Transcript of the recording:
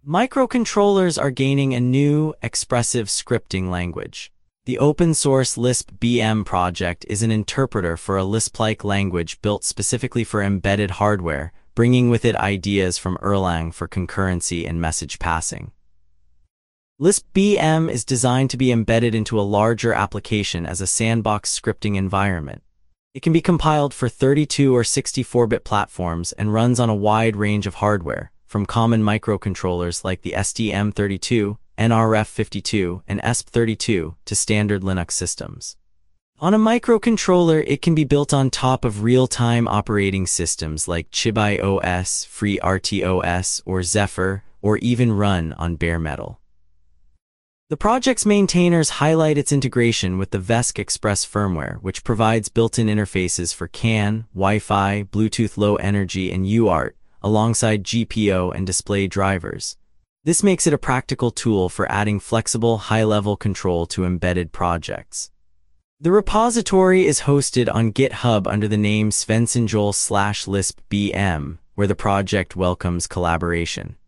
Microcontrollers are gaining a new, expressive scripting language. The open-source Lisp BM project is an interpreter for a Lisp-like language built specifically for embedded hardware, bringing with it ideas from Erlang for concurrency and message passing. Lisp BM is designed to be embedded into a larger application as a sandbox scripting environment. It can be compiled for 32 or 64-bit platforms and runs on a wide range of hardware, from common microcontrollers like the STM32, NRF52, and ESP32 to standard Linux systems. On a microcontroller, it can be built on top of real-time operating systems like ChibIOS, FreeRTOS, or Zephyr, or even run on bare metal. The project's maintainers highlight its integration with the VESC Express firmware, which provides built-in interfaces for CAN, Wi-Fi, Bluetooth Low Energy, and UART, alongside GPIO and display drivers. This makes it a practical tool for adding flexible, high-level control to embedded projects. The repository is hosted on GitHub under the name svensson-joel/lispbm, where the project welcomes collaboration.